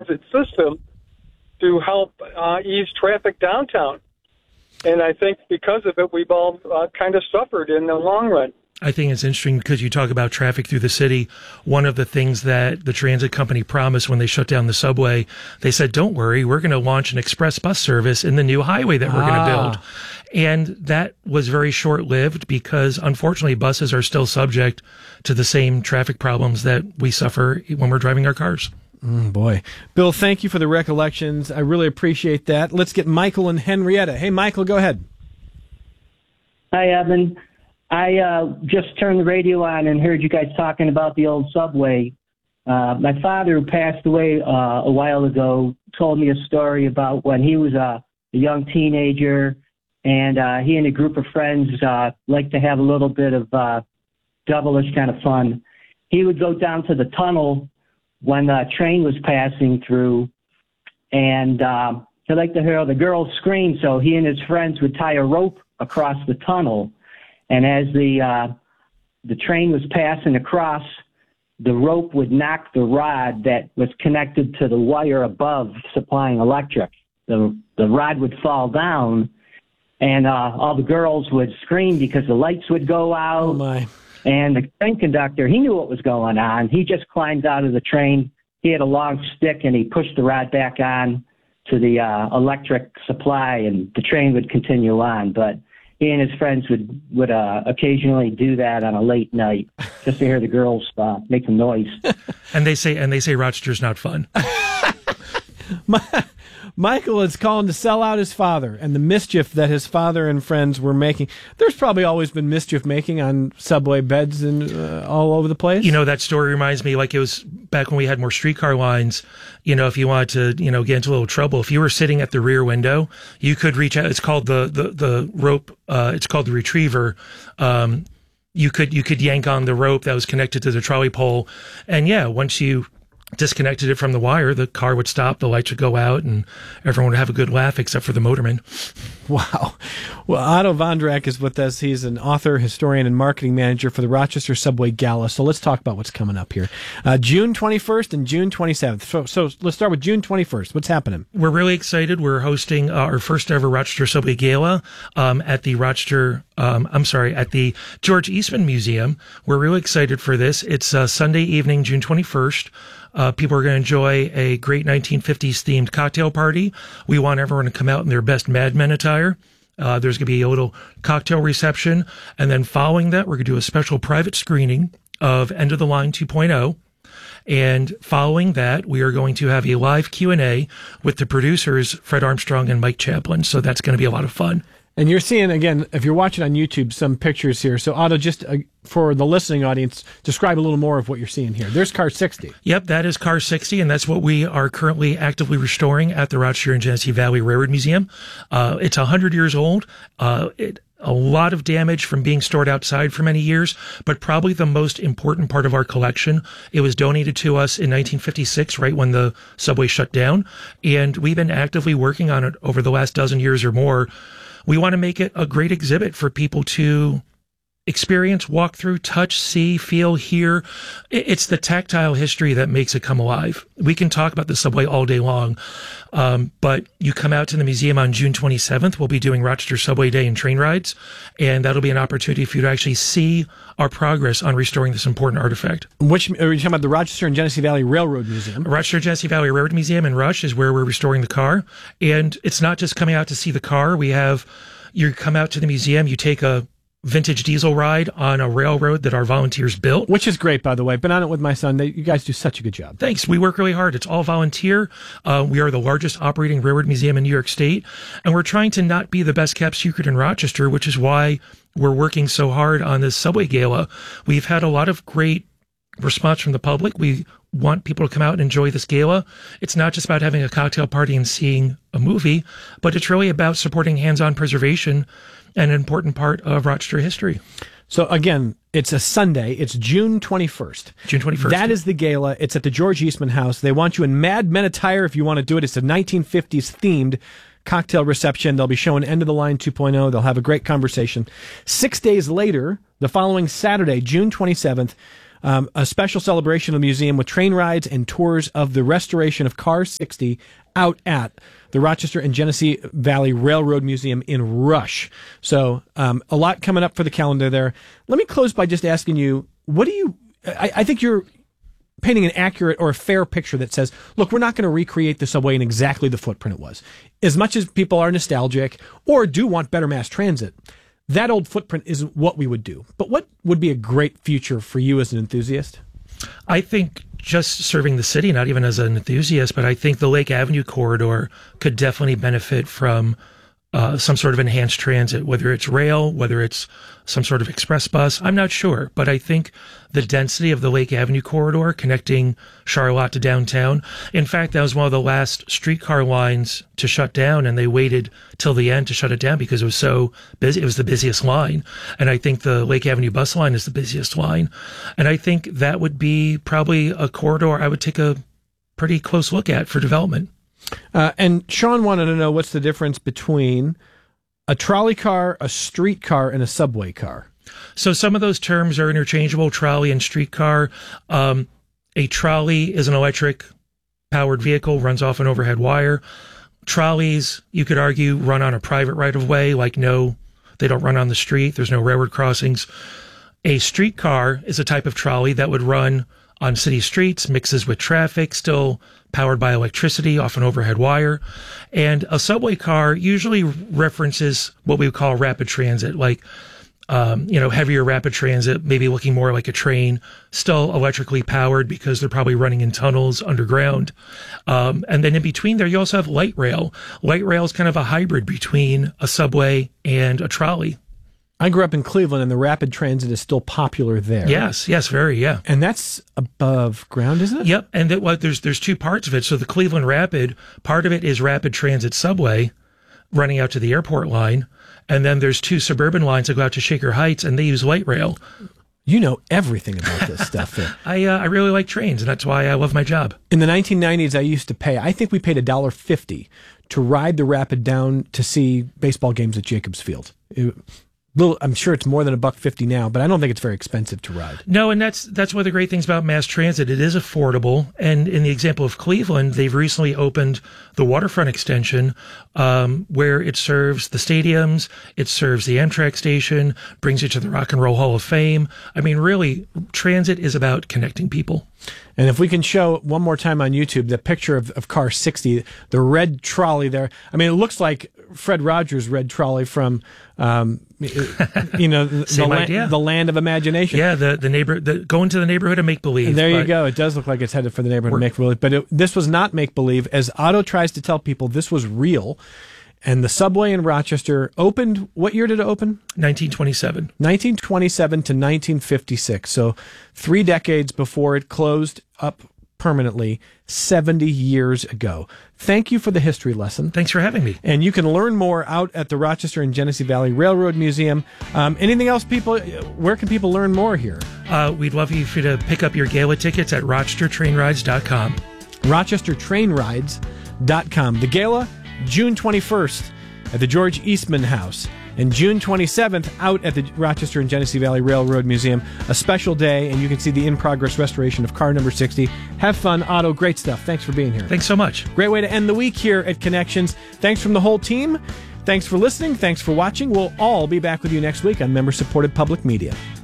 transit system to help ease traffic downtown. And I think because of it, we've all kind of suffered in the long run. I think it's interesting because you talk about traffic through the city. One of the things that the transit company promised when they shut down the subway, they said, don't worry, we're going to launch an express bus service in the new highway that we're going to build. And that was very short-lived because, unfortunately, buses are still subject to the same traffic problems that we suffer when we're driving our cars. Boy. Bill, thank you for the recollections. I really appreciate that. Let's get Michael and Henrietta. Hey, Michael, go ahead. Hi, Evan. I just turned the radio on and heard you guys talking about the old subway. My father, who passed away a while ago, told me a story about when he was a young teenager, and he and a group of friends liked to have a little bit of devilish kind of fun. He would go down to the tunnel when the train was passing through, and he liked to hear the girls scream, so he and his friends would tie a rope across the tunnel. And as the train was passing across, the rope would knock the rod that was connected to the wire above supplying electric. The rod would fall down, and all the girls would scream because the lights would go out. Oh, my. And the train conductor, he knew what was going on. He just climbed out of the train. He had a long stick, and he pushed the rod back on to the electric supply, and the train would continue on. But he and his friends would occasionally do that on a late night just to hear the girls make some noise. And they say Rochester's not fun. Michael is calling to sell out his father and the mischief that his father and friends were making. There's probably always been mischief making on subway beds and all over the place. You know, that story reminds me like it was back when we had more streetcar lines. You know, if you wanted to, get into a little trouble, if you were sitting at the rear window, you could reach out. It's called the rope. It's called the retriever. You could yank on the rope that was connected to the trolley pole. And yeah, once you disconnected it from the wire, the car would stop, the lights would go out, and everyone would have a good laugh except for the motorman. Wow. Well, Otto Vondrak is with us. He's an author, historian, and marketing manager for the Rochester Subway Gala. So let's talk about what's coming up here. June 21st and June 27th. So let's start with June 21st. What's happening? We're really excited. We're hosting our first ever Rochester Subway Gala at the at the George Eastman Museum. We're really excited for this. It's Sunday evening, June 21st. People are going to enjoy a great 1950s themed cocktail party. We want everyone to come out in their best Mad Men attire. There's going to be a little cocktail reception. And then following that, we're going to do a special private screening of End of the Line 2.0. And following that, we are going to have a live Q&A with the producers, Fred Armstrong and Mike Chaplin. So that's going to be a lot of fun. And you're seeing, again, if you're watching on YouTube, some pictures here. So, Otto, just for the listening audience, describe a little more of what you're seeing here. There's Car 60. Yep, that is Car 60, and that's what we are currently actively restoring at the Rochester and Genesee Valley Railroad Museum. It's 100 years old. A lot of damage from being stored outside for many years, but probably the most important part of our collection. It was donated to us in 1956, right when the subway shut down, and we've been actively working on it over the last dozen years or more. We want to make it a great exhibit for people to experience, walk through, touch, see, feel, hear. It's the tactile history that makes it come alive. We can talk about the subway all day long, but you come out to the museum on June 27th. We'll be doing Rochester Subway Day and train rides, and that'll be an opportunity for you to actually see our progress on restoring this important artifact. Which are you talking about? The Rochester and Genesee Valley Railroad Museum? Rochester Genesee Valley Railroad Museum in Rush is where we're restoring the car, and it's not just coming out to see the car. You come out to the museum, you take a vintage diesel ride on a railroad that our volunteers built. Which is great, by the way. Been on it with my son. You guys do such a good job. Thanks. We work really hard. It's all volunteer. We are the largest operating railroad museum in New York State, and we're trying to not be the best kept secret in Rochester, which is why we're working so hard on this Subway Gala. We've had a lot of great response from the public. We want people to come out and enjoy this gala. It's not just about having a cocktail party and seeing a movie, but it's really about supporting hands-on preservation, an important part of Rochester history. So again, it's a Sunday. It's June 21st. June 21st. That is the gala. It's at the George Eastman House. They want you in Mad Men attire if you want to do it. It's a 1950s themed cocktail reception. They'll be showing End of the Line 2.0. They'll have a great conversation. 6 days later, the following Saturday, June 27th, a special celebration of the museum with train rides and tours of the restoration of Car 60 out at the Rochester and Genesee Valley Railroad Museum in Rush. So a lot coming up for the calendar there. Let me close by just asking you, I think you're painting an accurate or a fair picture that says, look, we're not going to recreate the subway in exactly the footprint it was. As much as people are nostalgic or do want better mass transit, that old footprint isn't what we would do. But what would be a great future for you as an enthusiast? I think just serving the city, not even as an enthusiast, but I think the Lake Avenue corridor could definitely benefit from some sort of enhanced transit, whether it's rail, whether it's some sort of express bus. I'm not sure, but I think the density of the Lake Avenue corridor connecting Charlotte to downtown. In fact, that was one of the last streetcar lines to shut down, and they waited till the end to shut it down because it was so busy. It was the busiest line. And I think the Lake Avenue bus line is the busiest line. And I think that would be probably a corridor I would take a pretty close look at for development. And Sean wanted to know what's the difference between a trolley car, a streetcar, and a subway car. So some of those terms are interchangeable, trolley and streetcar. A trolley is an electric powered vehicle, runs off an overhead wire. Trolleys, you could argue, run on a private right of way, they don't run on the street. There's no railroad crossings. A streetcar is a type of trolley that would run on city streets, mixes with traffic, still powered by electricity off an overhead wire. And a subway car usually references what we would call rapid transit, heavier rapid transit, maybe looking more like a train, still electrically powered because they're probably running in tunnels underground. And then in between there, you also have light rail. Light rail is kind of a hybrid between a subway and a trolley. I grew up in Cleveland, and the rapid transit is still popular there. Yes, very, yeah. And that's above ground, isn't it? Yep, and there's two parts of it. So the Cleveland Rapid, part of it is rapid transit subway running out to the airport line, and then there's two suburban lines that go out to Shaker Heights, and they use light rail. You know everything about this stuff there. I really like trains, and that's why I love my job. In the 1990s, I used to pay, I think we paid $1.50 to ride the Rapid down to see baseball games at Jacobs Field. I'm sure it's more than $1.50 now, but I don't think it's very expensive to ride. No, and that's one of the great things about mass transit. It is affordable. And in the example of Cleveland, they've recently opened the waterfront extension, where it serves the stadiums, it serves the Amtrak station, brings you to the Rock and Roll Hall of Fame. I mean, really, transit is about connecting people. And if we can show one more time on YouTube the picture of Car 60, the red trolley there. I mean, it looks like Fred Rogers' red trolley from, the land of imagination. Yeah, going to the neighborhood of make-believe. There you go. It does look like it's headed for the neighborhood of make-believe. But this was not make-believe. As Otto tries to tell people, this was real. And the subway in Rochester opened, what year did it open? 1927. 1927 to 1956. So 3 decades before it closed up permanently 70 years ago. Thank you for the history lesson. Thanks for having me. And you can learn more out at the Rochester and Genesee Valley Railroad Museum. Anything else, people? Where can people learn more here? We'd love you to pick up your gala tickets at rochestertrainrides.com. rochestertrainrides.com. The gala, June 21st at the George Eastman House, and June 27th out at the Rochester and Genesee Valley Railroad Museum. A special day, and you can see the in-progress restoration of car number 60. Have fun, Otto. Great stuff. Thanks for being here. Thanks so much. Great way to end the week here at Connections. Thanks from the whole team. Thanks for listening. Thanks for watching. We'll all be back with you next week on member-supported public media.